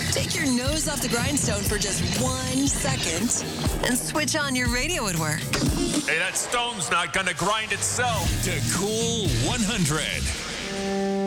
Take your nose off the grindstone for just 1 second and switch on your radio at work. Hey, that stone's not gonna grind itself. To Cool 100.